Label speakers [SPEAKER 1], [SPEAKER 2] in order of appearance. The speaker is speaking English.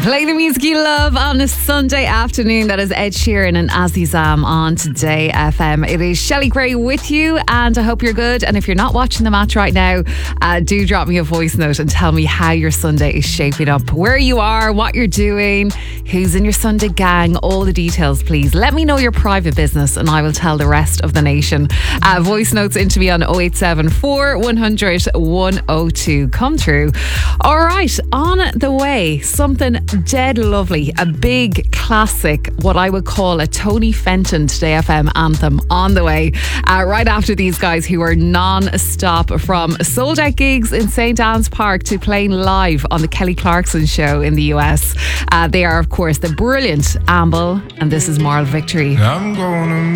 [SPEAKER 1] Play the music you love on a Sunday afternoon. That is Ed Sheeran and Azizam on Today FM. It is Shelley Gray with you, and I hope you're good. And if you're not watching the match right now, do drop me a voice note and tell me how your Sunday is shaping up, where you are, what you're doing, who's in your Sunday gang, all the details, please. Let me know your private business and I will tell the rest of the nation. Voice notes into me on 0874 100 102. Come through. All right, on the way, something dead lovely, a big classic, what I would call a Tony Fenton Today FM anthem on the way, right after these guys who are non-stop, from sold out gigs in St. Anne's Park to playing live on the Kelly Clarkson show in the US. They are, of course, the brilliant Amble, and this is Moral Victory.
[SPEAKER 2] I'm gonna